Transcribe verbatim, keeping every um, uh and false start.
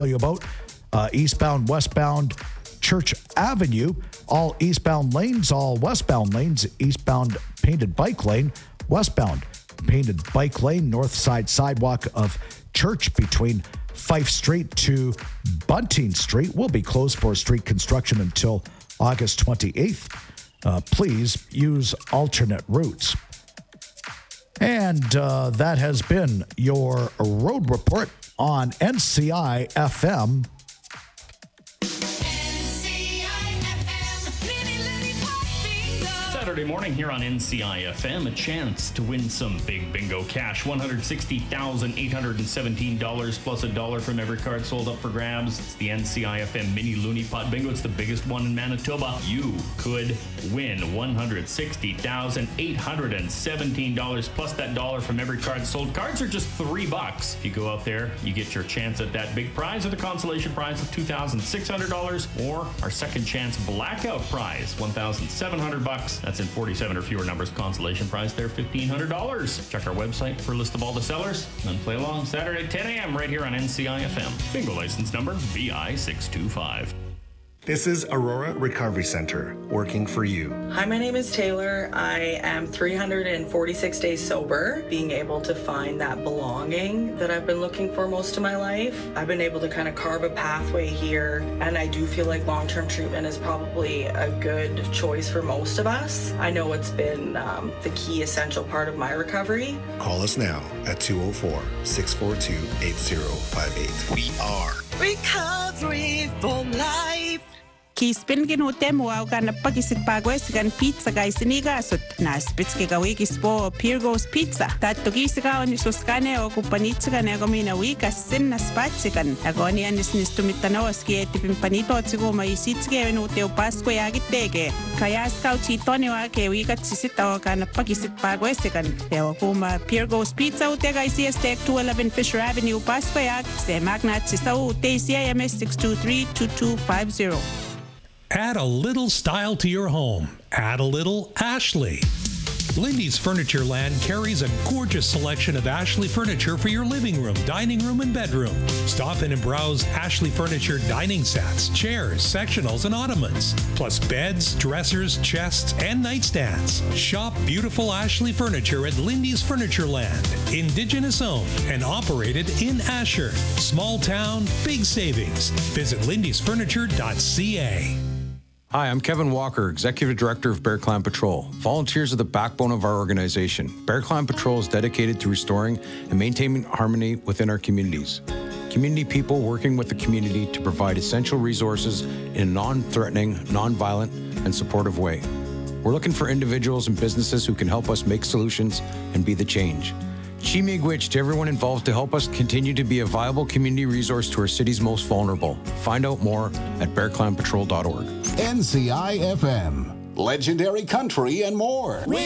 Tell you about uh, eastbound, westbound Church Avenue, all eastbound lanes, all westbound lanes, eastbound painted bike lane, westbound painted bike lane, north side sidewalk of Church between Fife Street to Bunting Street will be closed for street construction until August twenty-eighth. Uh, please use alternate routes. And uh, that has been your road report on N C I F M. Saturday morning here on N C I F M, a chance to win some big bingo cash. one hundred sixty thousand eight hundred seventeen dollars plus a dollar from every card sold up for grabs. It's the N C I F M Mini Looney Pot Bingo. It's the biggest one in Manitoba. You could win one hundred sixty thousand eight hundred seventeen dollars plus that dollar from every card sold. Cards are just three bucks. If you go out there, you get your chance at that big prize or the consolation prize of two thousand six hundred dollars or our second chance blackout prize, one thousand seven hundred bucks. That's in forty-seven or fewer numbers. Consolation prize there, fifteen hundred dollars. Check our website for a list of all the sellers and play along Saturday ten a.m. right here on N C I F M. Bingo license number B I six two five. This is Aurora Recovery Center, working for you. Hi, my name is Taylor. I am three hundred forty-six days sober, being able to find that belonging that I've been looking for most of my life. I've been able to kind of carve a pathway here, and I do feel like long-term treatment is probably a good choice for most of us. I know it's been um, the key essential part of my recovery. Call us now at two oh four, six four two, eight oh five eight. We are Recovery for Life. Kispin ginute mo au kana pakisit pagwes kan pizza guys sinigasot na spitske gawikis po Pirgos Pizza. Tatto kisika on suskane o kupanitsa kan egomina wikas sinna spatsikan. Agoni anis nistumitanawas ki etipin panito tsigo maisitske venute upasko yagitege. Kayas kauchitone wa ke wikat sisita o kana pakisit pagwes kan. Ewa kuma Pirgos Pizza utega isiestek two eleven Fisher Avenue Pasko yag se magnat sisau T C A M S six two three, two two five zero. Add a little style to your home. Add a little Ashley. Lindy's Furniture Land carries a gorgeous selection of Ashley furniture for your living room, dining room, and bedroom. Stop in and browse Ashley Furniture dining sets, chairs, sectionals, and ottomans, plus beds, dressers, chests, and nightstands. Shop beautiful Ashley furniture at Lindy's Furniture Land. Indigenous owned and operated in Asher. Small town, big savings. Visit lindys furniture dot c a. Hi, I'm Kevin Walker, Executive Director of Bear Clan Patrol. Volunteers are the backbone of our organization. Bear Clan Patrol is dedicated to restoring and maintaining harmony within our communities. Community people working with the community to provide essential resources in a non-threatening, non-violent, and supportive way. We're looking for individuals and businesses who can help us make solutions and be the change. Chimigwich to everyone involved to help us continue to be a viable community resource to our city's most vulnerable. Find out more at bear clan patrol dot org. N C I F M, legendary country and more.